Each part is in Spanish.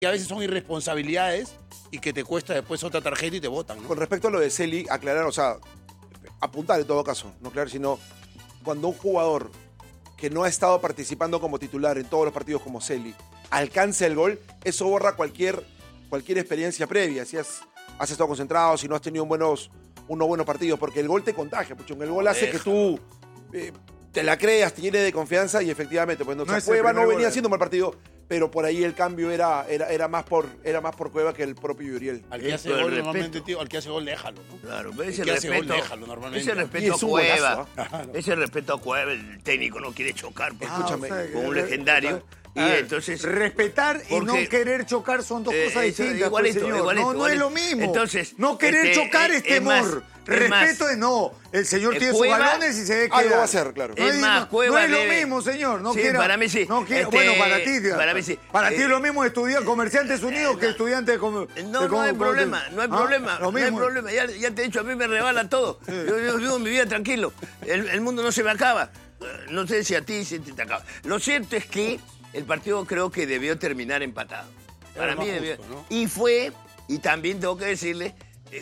que a veces son irresponsabilidades y que te cuesta después otra tarjeta y te botan, ¿no? Con respecto a lo de Celi, aclarar, o sea, apuntar en todo caso, no aclarar, sino cuando un jugador que no ha estado participando como titular en todos los partidos como Celi alcanza el gol, eso borra cualquier experiencia previa, si has estado concentrado, si no has tenido unos buenos partidos, porque el gol te contagia, Puchón, el gol hace que tú te la creas, te llenes de confianza y efectivamente, pues Cueva no venía haciendo un mal partido, pero por ahí el cambio era más por Cueva que el propio Uriel. Al que hace gol normalmente, tío, al que hace gol déjalo, ¿no? Claro, pero ese respeto, déjalo normalmente. Ese respeto a Cueva, ese respeto a Cueva, el técnico no quiere chocar, escúchame, con un legendario. Y entonces respetar y no querer chocar son dos cosas distintas. Igualito. No es lo mismo. Entonces, no querer chocar es temor. Respeto es no. El señor tiene sus balones y se ve que algo va a hacer, claro. Es más, Cueva no es lo mismo, señor. No quiera, para mí sí. No quiera, bueno, para ti. Para mí sí. Para ti es lo mismo estudiar Comerciantes Unidos que estudiante de No hay problema. No hay problema. Ya te he dicho, a mí me rebala todo. Yo vivo mi vida tranquilo. El mundo no se me acaba. No sé si a ti se te acaba. Lo cierto es que el partido creo que debió terminar empatado. Para mí debió. Justo, ¿no? Y también tengo que decirle,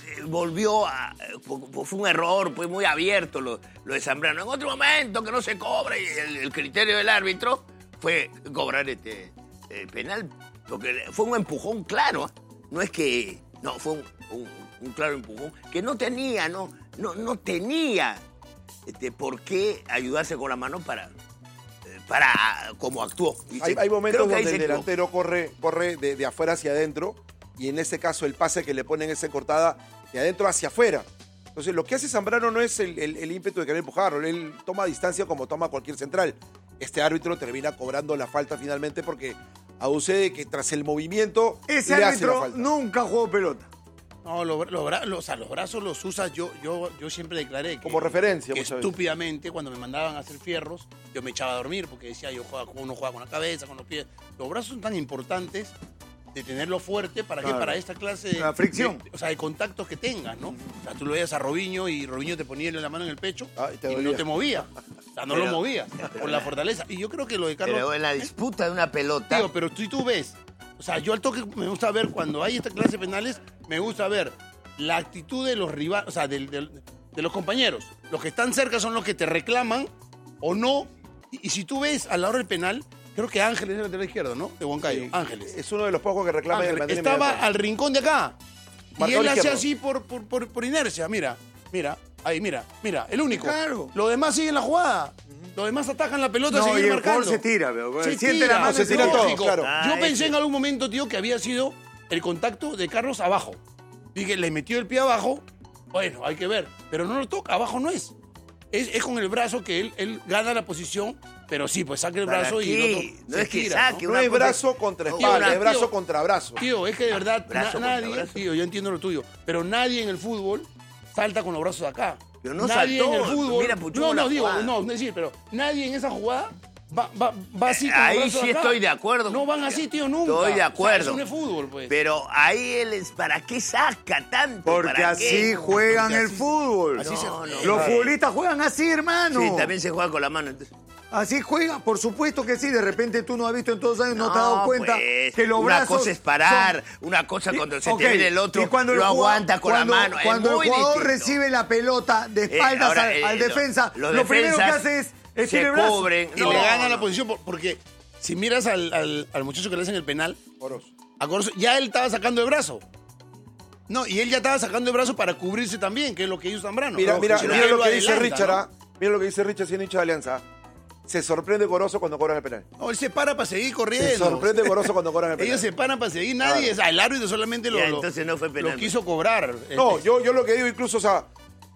fue un error, fue muy abierto lo de Zambrano. En otro momento que no se cobra y el criterio del árbitro fue cobrar penal, porque fue un empujón claro. No es que, no, fue un claro empujón que no tenía por qué ayudarse con la mano para cómo actuó. Hay momentos donde el delantero corre de afuera hacia adentro y en ese caso el pase que le ponen esa cortada de adentro hacia afuera. Entonces lo que hace Zambrano no es el ímpetu de querer empujarlo, él toma distancia como toma cualquier central. Este árbitro termina cobrando la falta finalmente porque aduce de que tras el movimiento ese le árbitro hace la falta. Nunca jugó pelota. No, los brazos los usas, yo siempre declaré que... Como referencia. Que estúpidamente, cuando me mandaban a hacer fierros, yo me echaba a dormir porque decía, uno juega con la cabeza, con los pies. Los brazos son tan importantes de tenerlo fuerte, ¿para qué? Para esta clase la fricción. De contactos que tengas, ¿no? O sea, tú lo veías a Robinho y Robinho te ponía la mano en el pecho y no te movía. O sea, no lo movía por la fortaleza. Y yo creo que lo de Carlos... Pero en la disputa de una pelota... Tío, pero tú ves... O sea, yo al toque me gusta ver, cuando hay esta clase de penales, me gusta ver la actitud de los rivales, o sea, de los compañeros. Los que están cerca son los que te reclaman o no. Y si tú ves a la hora del penal, creo que Ángeles es el lateral izquierdo, ¿no? De Huancayo. Sí. Ángeles. Es uno de los pocos que reclama en el Madrid. Estaba al rincón de acá. Marcó y él hace izquierdo. así por inercia. Mira, ahí, mira, el único. Claro. Los demás siguen la jugada. Los demás atacan la pelota, no, y siguen el marcando. se tira, pero se siente tira, la mano, se tira todo, claro. Yo pensé en algún momento, tío, que había sido el contacto de Carlos abajo. Dije, le metió el pie abajo, bueno, hay que ver. Pero no lo toca, abajo no es. Es con el brazo que él gana la posición, pero sí, pues saca el brazo y el otro no es que tira, saque. No es brazo contra espalda, es brazo contra brazo. Tío, es que de verdad nadie, brazo. tío, yo entiendo lo tuyo, pero nadie en el fútbol salta con los brazos de acá. Pero no nadie saltó. en el fútbol. Mira, Puchón, es decir, pero nadie en esa jugada va así con los ahí brazos sí de acá. estoy de acuerdo. No van así, tío, nunca. Estoy de acuerdo. O sea, eso no es fútbol, pues. Pero ahí ¿para qué saca tanto? Porque así juegan el fútbol. Los futbolistas juegan así, hermano. Sí, también se juega con la mano. Entonces. Así juegan, por supuesto que sí. De repente tú no has visto en todos los años, no te has dado cuenta pues, que los brazos... Una cosa es parar, una cosa cuando se te viene el otro, y cuando lo aguanta con la mano. Cuando el jugador distinto. recibe la pelota de espaldas al defensa, lo primero que hace es estirar el brazo. Cubren, y le gana la posición porque si miras al muchacho que le hacen el penal, a Corozo, ya él estaba sacando el brazo. No, y él ya estaba sacando el brazo para cubrirse también, que es lo que hizo Zambrano. Mira lo que dice Richard, ¿no? Mira lo que dice Richard, siendo hincha de Alianza. Se sorprende Corozo cuando cobran el penal. No, él se para para seguir corriendo. Se sorprende Corozo cuando cobran el penal. Ellos se paran para seguir, nadie, claro. El árbitro solamente entonces no fue penal. Lo quiso cobrar. No, yo lo que digo incluso, o sea,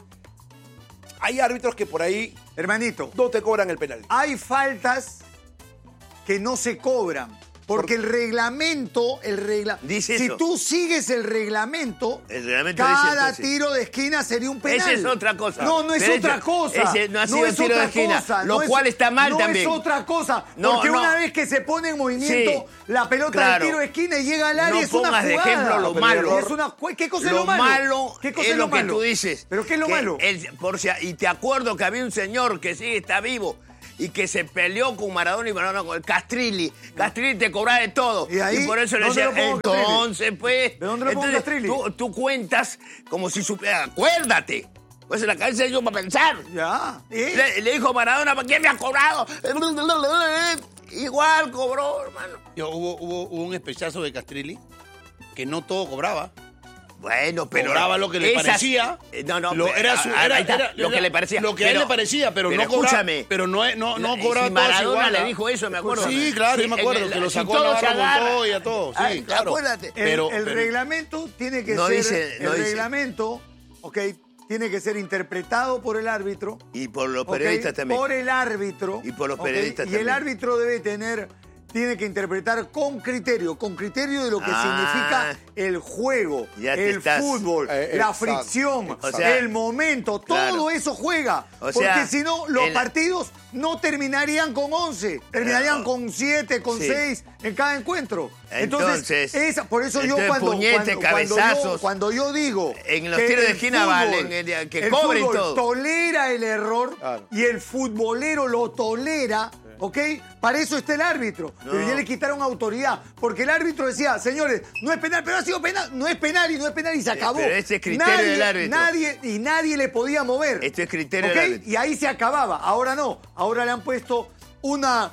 hay árbitros que por ahí, hermanito, no te cobran el penal. Hay faltas que no se cobran. Porque el reglamento, dice si eso. tú sigues el reglamento cada dice tiro de esquina sería un penal. Esa es otra cosa. No, no es otra cosa. Ese no ha sido tiro de esquina, lo cual está mal también. No es otra cosa. Porque una vez que se pone en movimiento la pelota del tiro de esquina y llega al área, es una jugada. No pongas de ejemplo lo malo. ¿Qué cosa es lo malo? ¿Qué cosa es lo que tú dices. ¿Pero qué es lo malo? Y te acuerdo que había un señor que sí está vivo, y que se peleó con Maradona y Maradona con el Castrilli. Castrilli te cobraba de todo. Y por eso le decía, entonces, pues... ¿De dónde lo pongo Castrilli? Tú cuentas como si supiera. Acuérdate. Pues en la cabeza de ellos para pensar. Ya. Le dijo a Maradona, ¿para quién me ha cobrado? Igual cobró, hermano. Hubo un especial sobre Castrilli que no todo cobraba. Bueno, pero... Cobraba lo que le parecía. No, Era lo que le parecía. Lo que a él le parecía, pero no cobraba. Escúchame. Pero no cobraba si todo Maradona igual, le dijo eso, me acuerdo. Sí, claro, yo me acuerdo que lo sacó a la Montoya y a todo. Sí, claro. Acuérdate. El reglamento tiene que ser... El reglamento, ok, tiene que ser interpretado por el árbitro. Y por los periodistas también. Por el árbitro. Y por los periodistas también. Y el árbitro tiene que interpretar con criterio de lo que significa el juego, el fútbol, la fricción, el momento, todo eso juega. Porque si no, los partidos no terminarían con 11, terminarían con 7, con 6 en cada encuentro. Entonces por eso yo cuando yo digo en los tiros de esquina valen, que cobren todo. Tolera el error y el futbolero lo tolera. ¿Ok? Para eso está el árbitro. No. Pero ya le quitaron autoridad. Porque el árbitro decía, señores, no es penal, pero ha sido penal. No es penal y se acabó. Pero ese es criterio del árbitro. Nadie le podía mover. Este es criterio del árbitro. Y ahí se acababa. Ahora no. Ahora le han puesto una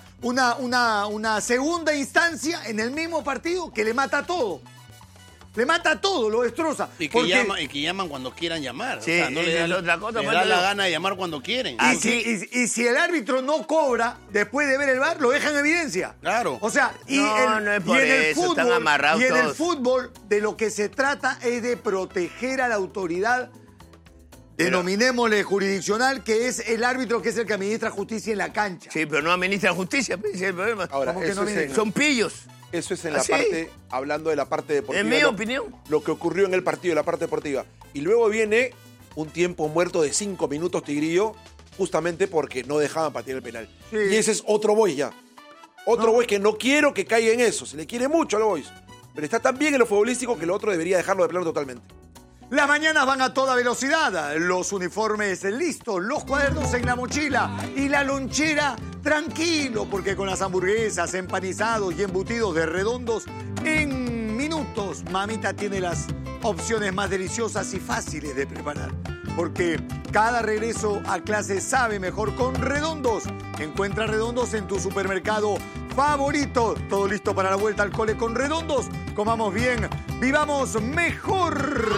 segunda instancia en el mismo partido que le mata todo. Le mata todo, lo destroza. Y que llaman cuando quieran llamar. Sí, o sea, no le da la gana de llamar cuando quieren. Y si el árbitro no cobra después de ver el VAR, lo deja en evidencia. Claro. O sea, no es por eso, están amarrados en todos. el fútbol de lo que se trata es de proteger a la autoridad, denominémosle jurisdiccional, que es el árbitro que es el que administra justicia en la cancha. Sí, pero no administra justicia, ese es el problema. Ahora, ¿Cómo que no son pillos. Eso es en la parte, hablando de la parte deportiva. En mi opinión. Lo que ocurrió en el partido, la parte deportiva. Y luego viene un tiempo muerto de 5 minutos, Tigrillo, justamente porque no dejaban patear el penal. Sí. Y ese es otro Boys ya. Otro Boys que no quiero que caiga en eso. Se le quiere mucho a los Boys. Pero está tan bien en lo futbolístico que lo otro debería dejarlo de plano totalmente. Las mañanas van a toda velocidad, los uniformes listos, los cuadernos en la mochila y la lonchera tranquilo, porque con las hamburguesas, empanizados y embutidos de Redondos, en minutos mamita tiene las opciones más deliciosas y fáciles de preparar. Porque cada regreso a clase sabe mejor con Redondos. Encuentra Redondos en tu supermercado favorito. Todo listo para la vuelta al cole con Redondos. Comamos bien, vivamos mejor.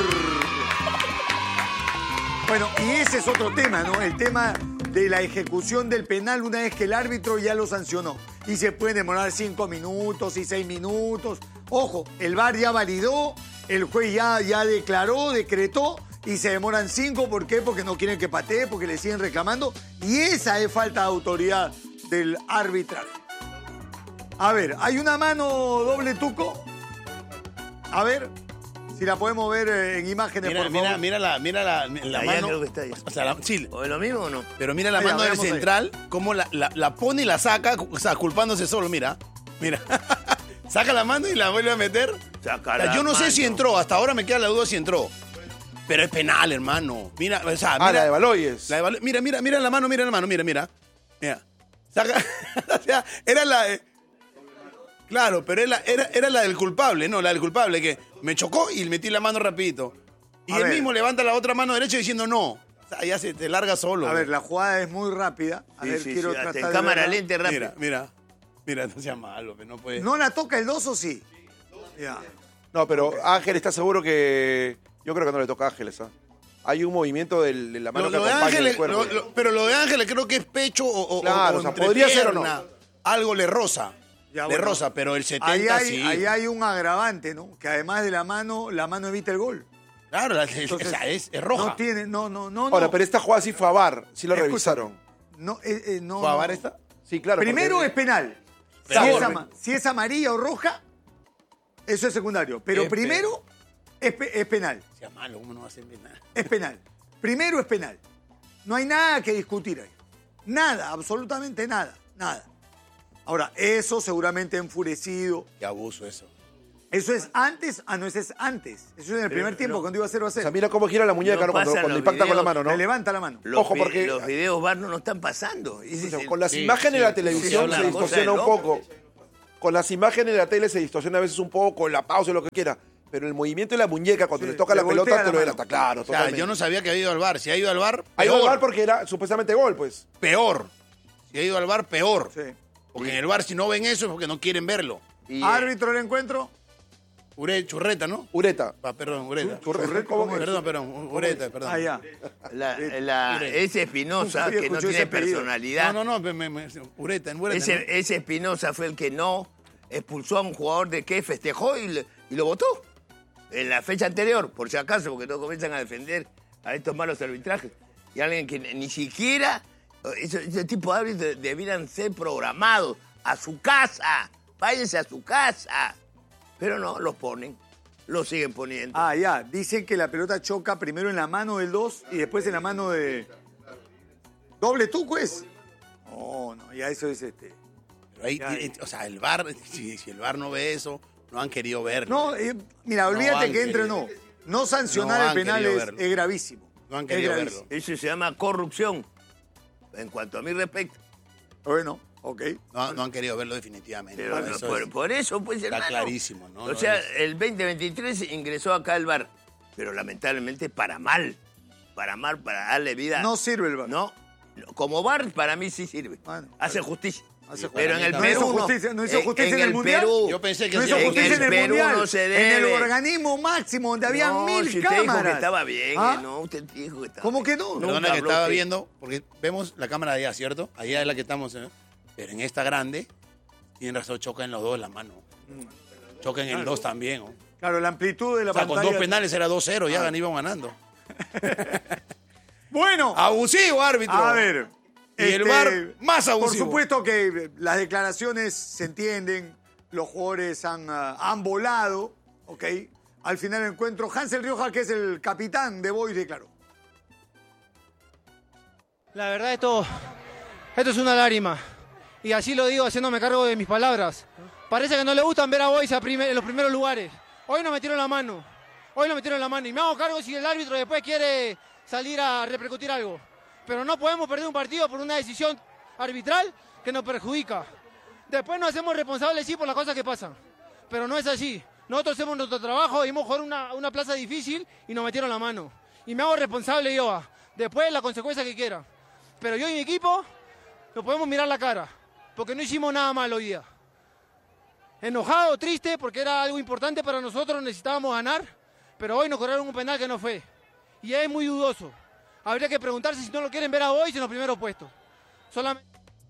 Bueno, y ese es otro tema, ¿no? El tema de la ejecución del penal una vez que el árbitro ya lo sancionó. Y se puede demorar 5 minutos y 6 minutos. Ojo, el VAR ya validó, el juez ya decretó y se demoran 5. ¿Por qué? Porque no quieren que patee, porque le siguen reclamando. Y esa es falta de autoridad del arbitraje. A ver, ¿hay una mano doble tuco? A ver... Si la podemos ver en imágenes, por favor. Mira la mano. Creo que está ahí. O sea, sí. ¿O es lo mismo o no? Pero mira la mano del central, cómo la pone y la saca, o sea, culpándose solo, mira. Saca la mano y la vuelve a meter. Yo no sé si entró, hasta ahora me queda la duda si entró. Pero es penal, hermano. Mira, o sea, mira, la de Baloyes. Mira la mano, mira. Saca, o sea, era la... Claro, pero era la del culpable, no, la del culpable, que me chocó y metí la mano rapidito. Y él mismo levanta la otra mano derecha diciendo no. O sea, ya se te larga solo. A ver, la jugada es muy rápida. A ver, quiero tratar de cámara lenta rápida. Mira, no sea malo, que no puede... ¿No la toca el 2 o sí? Ya. No, pero Ángel está seguro que... Yo creo que no le toca a Ángeles, ¿ah? Hay un movimiento de la mano que acompaña el cuerpo. Pero lo de Ángeles creo que es pecho o claro, o sea, podría ser o no. Algo le roza. Ya, de rosa, pero el 70 sí. Ahí hay un agravante, ¿no? Que además de la mano evita el gol. Claro, entonces, es roja. No tiene, no. Ahora, pero esta jugada sí fue a VAR, sí lo revisaron. No. ¿Fue a VAR esta? Sí, claro. Primero es penal. Si es amarilla o roja, eso es secundario. Pero primero es penal. Sea malo, ¿cómo no va a ser penal? Es penal. Primero es penal. No hay nada que discutir ahí. Nada, absolutamente nada. Ahora, eso seguramente ha enfurecido. Qué abuso eso. ¿Eso es antes? Ah, no, ese es antes. Eso es en el primer tiempo, cuando iba 0-0. O sea, mira cómo gira la muñeca, No ¿no? Cuando pasan los impacta con la videos, mano, ¿no? Le levanta la mano. Ojo, porque- Los videos VAR no nos están pasando. Con las imágenes de la televisión sí, se una distorsiona un cosa de poco. Con las imágenes de la tele se distorsiona a veces un poco, la pausa, lo que quiera. Pero el movimiento de la muñeca cuando le toca le la pelota voltea te la lo mano. está claro, O sea, totalmente. yo no sabía que había ido al bar. Si ha ido al bar, Ha ido al peor. VAR porque era supuestamente gol, pues. Peor. Si ha ido al bar, peor. Sí. Porque en el bar, si no ven eso, es porque no quieren verlo. Y, Árbitro del encuentro. Churreta, ¿no? Ureta. Perdón, Ureta. Churreta, ¿cómo es? Perdón, Ureta, perdón. Ah, ya. ese Espinosa, Nunca había que no escuchado tiene ese apellido. personalidad. No, Ureta, ¿no? Ese Espinosa fue el que no expulsó a un jugador de que festejó y lo votó. En la fecha anterior, por si acaso, porque todos comienzan a defender a estos malos arbitrajes. Y alguien que ni siquiera... Ese tipo de árbitros debieran ser programados a su casa. Váyanse a su casa. Pero no, los ponen. Los siguen poniendo. Ah, ya. Dicen que la pelota choca primero en la mano del 2 y después en la mano de... ¿Doble tuco es? No, ya eso es Pero ahí, o sea, el bar, si el bar no ve eso, no han querido verlo. No, mira, olvídate han que entre querido. no sancionar No el han penal querido es verlo. gravísimo. No han Es querido gravísimo. verlo. Eso se llama corrupción. En cuanto a mi respecto. Bueno, ok. No han querido verlo definitivamente. Pero Eso por eso, pues, está hermano. clarísimo, ¿no? O sea, el 2023 ingresó acá el VAR, pero lamentablemente para mal, para darle vida. No sirve el VAR. No, como VAR para mí sí sirve. Bueno, hace justicia. Hace Pero en el justicia. Perú ¿No hizo justicia- no hizo justicia en el Mundial? Perú, Yo pensé que No sí. hizo En justicia en el Perú Mundial. no se En debe. el organismo máximo donde había no, 1000 si usted dijo cámaras. que estaba bien, ¿Ah? no, usted dijo que estaba ¿Cómo bien. que no? Nunca Perdona que habló estaba usted. viendo, porque vemos la cámara de allá, ¿cierto? Allá es la que estamos, ¿eh? Pero en esta grande, tienen razón, choca en los dos la mano. Choca en el 2 también, ¿no? Claro, la amplitud de la O sea, con pantalla. 2 penales era 2-0, ya iban ganando. Bueno, Abusivo, árbitro. a ver. Y el VAR más Por abusivo. supuesto que las declaraciones se entienden, los jugadores han volado, ¿ok? Al final del encuentro, Hansel Rioja, que es el capitán de Boys, declaró. La verdad, esto es una lágrima. Y así lo digo, haciéndome cargo de mis palabras. Parece que no le gustan ver a Boys en los primeros lugares. Hoy nos metieron la mano. Y me hago cargo si el árbitro después quiere salir a repercutir algo. Pero no podemos perder un partido por una decisión arbitral que nos perjudica. Después nos hacemos responsables, sí, por las cosas que pasan. Pero no es así. Nosotros hacemos nuestro trabajo, íbamos a jugar una plaza difícil y nos metieron la mano. Y me hago responsable yo. Después la consecuencia que quiera. Pero yo y mi equipo nos podemos mirar la cara. Porque no hicimos nada mal hoy día. Enojado, triste, porque era algo importante para nosotros, necesitábamos ganar. Pero hoy nos corrieron un penal que no fue. Y es muy dudoso. Habría que preguntarse si no lo quieren ver a Boys en los primeros puestos. Solamente...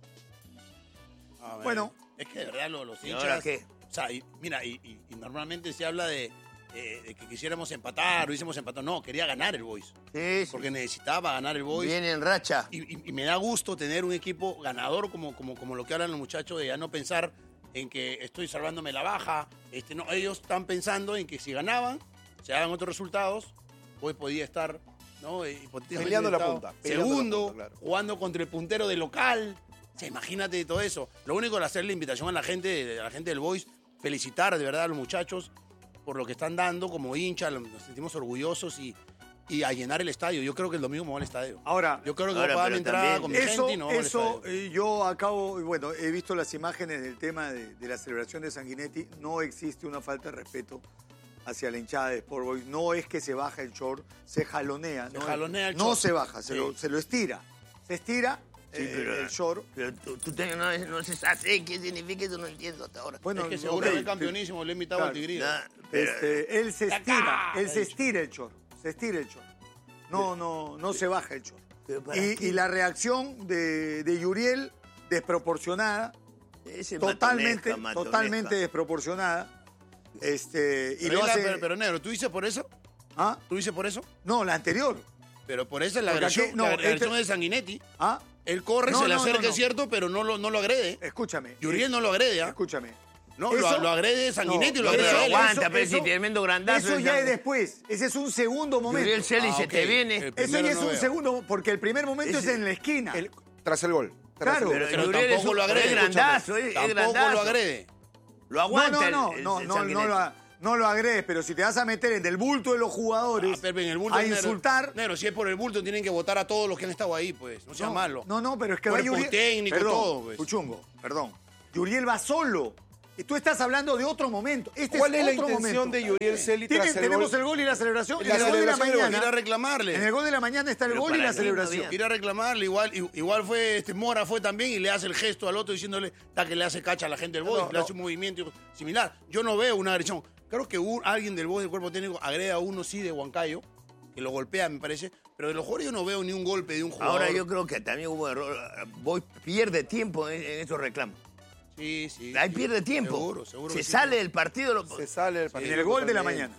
A ver, Bueno. Es que de verdad los ¿Y ahora hinchas... qué? O sea, mira, y normalmente se habla de que quisiéramos empatar o hicimos empatar. No, quería ganar el Boys. Sí, sí. Porque necesitaba ganar el Boys. Viene en racha. Y me da gusto tener un equipo ganador como lo que hablan los muchachos, de ya no pensar en que estoy salvándome la baja. No, ellos están pensando en que si ganaban, se hagan otros resultados, hoy podía estar, ¿no? Hipotéticamente Peleando la estado punta, peleando segundo, la punta, claro. jugando contra el puntero del local. O sea, imagínate de todo eso. Lo único es hacer la invitación a la gente del Boys, felicitar de verdad a los muchachos por lo que están dando como hinchas, nos sentimos orgullosos y a llenar el estadio. Yo creo que el domingo me voy al estadio. Ahora, Yo creo que Ahora, voy a dar pero mi entrada también- con mi Eso, gente y no voy al estadio. yo acabo, bueno, he visto las imágenes del tema de la celebración de Sanguinetti. No existe una falta de respeto hacia la hinchada de Sport Boys. No es que se baja el short, se jalonea. Se jalonea el no short. se baja, Sí. se lo estira. Se estira Sí, pero- el short. Pero tú no se sabe qué significa eso, no entiendo hasta ahora. Bueno, Es que ok, seguro es campeonísimo, le he invitado Claro. al Tigrillo. Nah, pero- él se estira, Acá. él se estira el short. Se estira el short. No se baja el short. ¿Pero para qué? Y la reacción de Yuriel, desproporcionada, Ese totalmente matonesca. desproporcionada. Y Pero, lo hace... pero, negro, ¿tú dices por eso? ¿Ah? ¿Tú dices por eso? No, la anterior. Pero por eso es la Porque agresión, aquí- no, la agresión este- es de Sanguinetti. ¿Ah? Él corre, No, se le no, acerca, no, no. es cierto, pero no lo agrede. Escúchame. Yuriel no lo agrede, ¿ah? Escúchame. No, Eso- lo agrede Sanguinetti y lo no, agrede Pero a él. aguanta, pero si tremendo grandazo. Eso ya esa- es después. Ese es un segundo momento. Gabriel Celis se ok. te viene. El Eso primero ya es no un veo. segundo, porque el primer momento es en la esquina. Tras el gol. Tras Claro. el gol. Pero Yuriel tampoco lo agrede. Es grandazo, es Tampoco grandazo. lo agrede. Lo aguanta. no el lo, Sanguinetti. no lo agredes, pero si te vas a meter en el bulto de los jugadores Pepe, en el bulto a insultar... Negro, si es por el bulto, tienen que votar a todos los que han estado ahí, pues. No sea malo. No, pero es que Cuerpo va Yuriel... técnico, perdón, todo, pues. Puchungo, perdón. Yuriel va solo. Y tú estás hablando de otro momento. ¿Cuál es la intención de Yuriel Celi tras el gol? Tenemos el gol y la celebración. En el gol de la mañana. Ir a reclamarle. En el gol de la mañana está el gol y la celebración. Ir a reclamarle. Igual fue, Mora fue también y le hace el gesto al otro diciéndole que le hace cacha a la gente del Boys, le hace un movimiento similar. Yo no veo una agresión. Creo que alguien del Boys, del cuerpo técnico, agrega a uno, sí, de Huancayo, que lo golpea, me parece. Pero de los jugadores yo no veo ni un golpe de un jugador. Ahora yo creo que también hubo error. Boys pierde tiempo en estos reclamos. Sí. Ahí pierde tiempo. Seguro. Se sale del partido. Se sale del partido. En el gol de la mañana.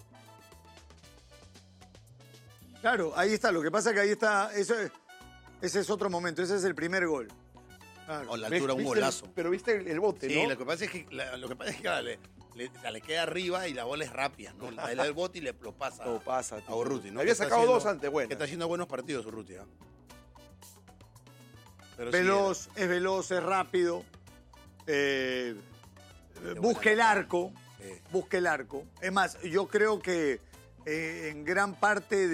Claro, ahí está. Lo que pasa es que ahí está. Ese es otro momento. Ese es el primer gol. Claro. O la altura, un golazo. Pero viste el bote, ¿no? Sí, lo que pasa es que, le queda arriba y la bola es rápida, ¿no? La del bote y lo pasa. Lo pasa. A Urruti, ¿no? Había sacado dos antes, bueno. Que está haciendo buenos partidos, Urruti, ¿eh? Veloz, es veloz, es rápido. Busca el arco. Busca el arco. Es más, yo creo que en gran parte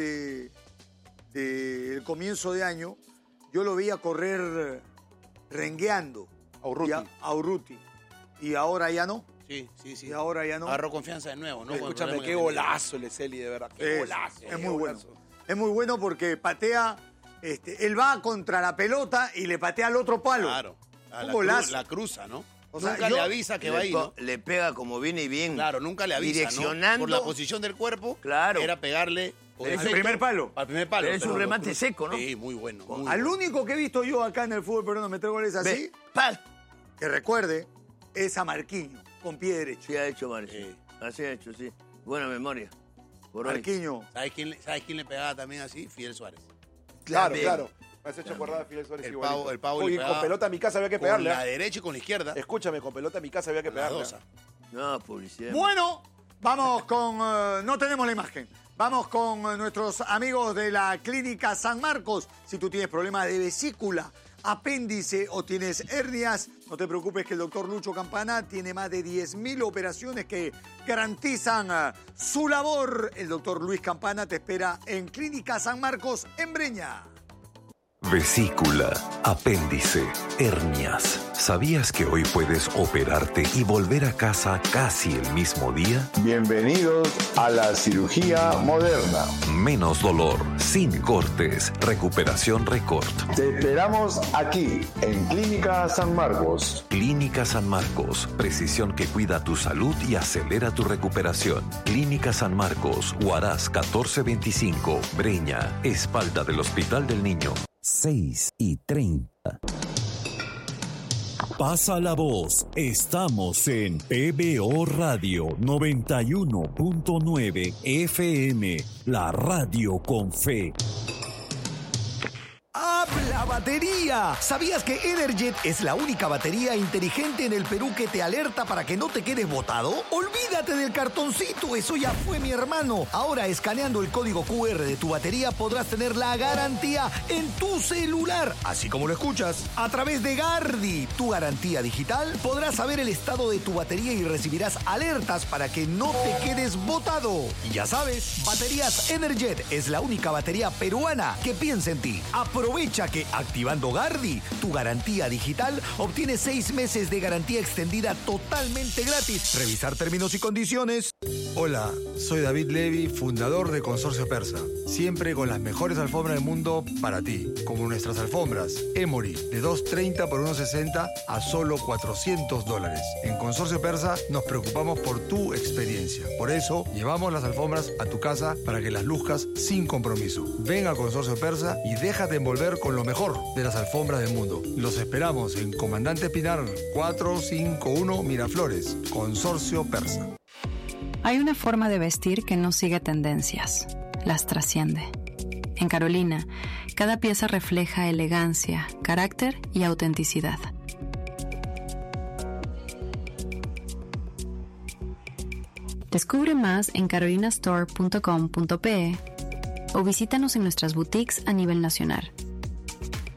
del comienzo de año yo lo veía correr rengueando a Urruti. Y ahora ya no. Sí. Y ahora ya no. Agarró confianza de nuevo, ¿no? Escúchame, qué golazo el Celi, de verdad. Qué golazo. Es muy bueno. Es muy bueno porque patea. Él va contra la pelota y le patea al otro palo. Claro. Un golazo. La cruza, ¿no? O sea, nunca le avisa que va ahí, ¿no? Le pega como viene y bien. Claro, nunca le avisa, direccionando. ¿no? Por la posición del cuerpo, claro. Era pegarle... ¿Al primer palo? Al primer palo. Pero es un remate seco, ¿no? Sí, muy bueno. Al único que he visto yo acá en el fútbol peruano meter goles así, que recuerde, es a Marquinhos, con pie derecho. Sí, ha hecho Marquinhos. Así ha hecho, sí. Buena memoria. Marquinhos. ¿Sabes quién le pegaba también así? Fidel Suárez. Claro. Me has hecho acordar de Fidel Suárez igualito. El Pau Oye, con pelota a mi casa había que pegarle. Con la derecha y con la izquierda. Escúchame, con pelota a mi casa había que pegarle. No, publicidad. Bueno, vamos con... no tenemos la imagen. Vamos con nuestros amigos de la Clínica San Marcos. Si tú tienes problemas de vesícula, apéndice o tienes hernias, no te preocupes que el doctor Lucho Campana tiene más de 10.000 operaciones que garantizan su labor. El doctor Luis Campana te espera en Clínica San Marcos en Breña. Vesícula, apéndice, hernias. ¿Sabías que hoy puedes operarte y volver a casa casi el mismo día? Bienvenidos a la cirugía moderna. Menos dolor, sin cortes, recuperación récord. Te esperamos aquí, en Clínica San Marcos. Clínica San Marcos, precisión que cuida tu salud y acelera tu recuperación. Clínica San Marcos, Huaraz 1425, Breña, espalda del Hospital del Niño. 6:30. Pasa la voz. Estamos en PBO Radio 91.9 FM, la radio con fe. ¡Habla batería! ¿Sabías que Energet es la única batería inteligente en el Perú que te alerta para que no te quedes botado? Olvídate del cartoncito, eso ya fue, mi hermano. Ahora, escaneando el código QR de tu batería podrás tener la garantía en tu celular, así como lo escuchas. A través de Gardi, tu garantía digital, podrás saber el estado de tu batería y recibirás alertas para que no te quedes botado. Y ya sabes, Baterías Energet es la única batería peruana que piensa en ti. Aprovecha que activando Gardi, tu garantía digital, obtienes 6 meses de garantía extendida totalmente gratis. Revisar términos y condiciones. Hola, soy David Levy, fundador de Consorcio Persa. Siempre con las mejores alfombras del mundo para ti, como nuestras alfombras Emory, de $230 por $160 a solo $400. En Consorcio Persa nos preocupamos por tu experiencia. Por eso, llevamos las alfombras a tu casa para que las luzcas sin compromiso. Ven a Consorcio Persa y déjate envolver con lo mejor de las alfombras del mundo. Los esperamos en Comandante Pinar 451 Miraflores, Consorcio Persa. Hay una forma de vestir que no sigue tendencias, las trasciende. En Carolina, cada pieza refleja elegancia, carácter y autenticidad. Descubre más en carolinastore.com.pe o visítanos en nuestras boutiques a nivel nacional.